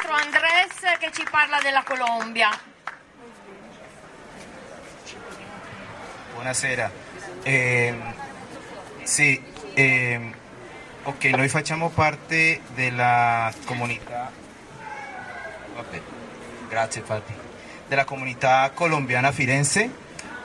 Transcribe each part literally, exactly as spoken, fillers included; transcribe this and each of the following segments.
nostro Andrés che ci parla della Colombia. Buonasera. Eh, sì, eh, ok, noi facciamo parte della comunità, vabbè, grazie Fati, della comunità colombiana a Firenze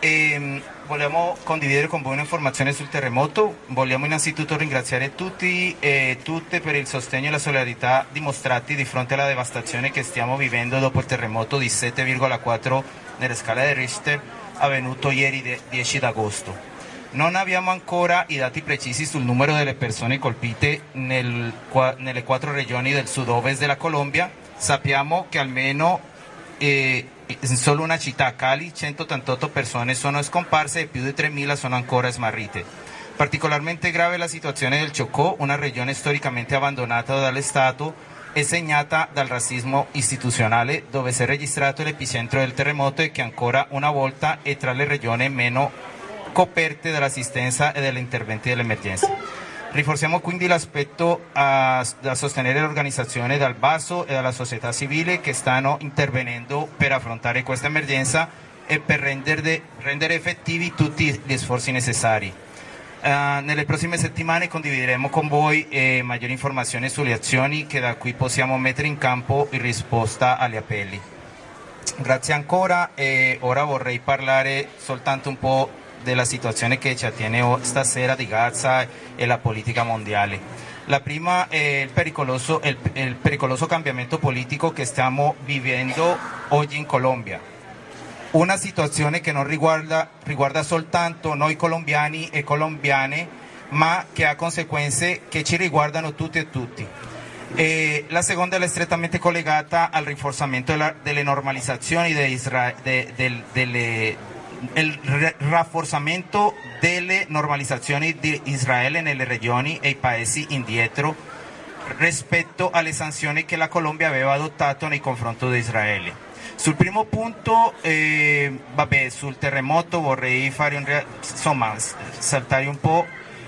e vogliamo condividere con voi un'informazione sul terremoto. Vogliamo innanzitutto ringraziare tutti e tutte per il sostegno e la solidarietà dimostrati di fronte alla devastazione che stiamo vivendo dopo il terremoto di sette virgola quattro nella scala di Richter avvenuto ieri dieci d'agosto. Non abbiamo ancora i dati precisi sul numero delle persone colpite nel, nelle quattro regioni del sud-ovest della Colombia. Sappiamo che almeno eh, in solo una città, Cali, centottantotto persone sono scomparse e più di tremila sono ancora smarrite. Particolarmente grave la situazione del Chocó, una regione storicamente abbandonata dallo Stato e segnata dal razzismo istituzionale, dove si è registrato l'epicentro del terremoto e che ancora una volta è tra le regioni meno coperte dall'assistenza e degli interventi dell'emergenza. Rinforziamo quindi l'aspetto da sostenere l'organizzazione dal basso e dalla società civile che stanno intervenendo per affrontare questa emergenza e per rendere, rendere effettivi tutti gli sforzi necessari. Uh, nelle prossime settimane condivideremo con voi eh, maggiori informazioni sulle azioni che da qui possiamo mettere in campo in risposta agli appelli. Grazie ancora e ora vorrei parlare soltanto un po' della situazione che ci attiene stasera di Gaza e la politica mondiale. La prima è il pericoloso, il, il pericoloso cambiamento politico che stiamo vivendo oggi in Colombia. Una situazione che non riguarda, riguarda soltanto noi colombiani e colombiane, ma che ha conseguenze che ci riguardano tutti e tutti. E la seconda è strettamente collegata al rinforzamento della, delle normalizzazioni de Isra, de, de, delle il rafforzamento delle normalizzazioni di Israele nelle regioni e i paesi indietro rispetto alle sanzioni che la Colombia aveva adottato nei confronti di Israele. Sul primo punto, eh, vabbè, sul terremoto vorrei fare un, insomma, saltare un po',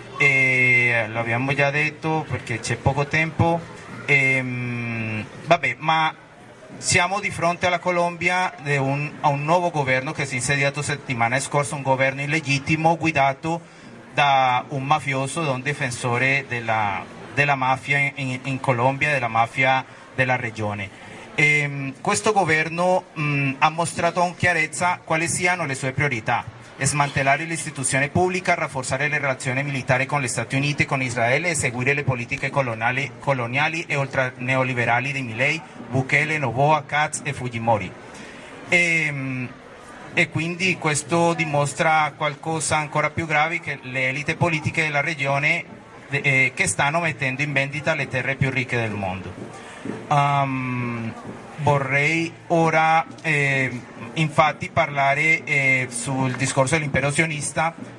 eh, l'abbiamo già detto perché c'è poco tempo, eh, vabbè, ma siamo di fronte alla Colombia un, a un nuovo governo che si è insediato settimana scorsa, un governo illegittimo guidato da un mafioso, da un difensore della, della mafia in, in Colombia, della mafia della regione. E, questo governo mh, ha mostrato con chiarezza quali siano le sue priorità: smantellare l'istituzione pubblica, rafforzare le relazioni militari con gli Stati Uniti e con Israele e seguire le politiche coloniali, coloniali e ultraneoliberali di Milei, Bukele, Noboa, Katz e Fujimori. E, e quindi questo dimostra qualcosa ancora più grave, che le elite politiche della regione eh, che stanno mettendo in vendita le terre più ricche del mondo. Um, vorrei ora eh, infatti parlare eh, sul discorso dell'impero sionista,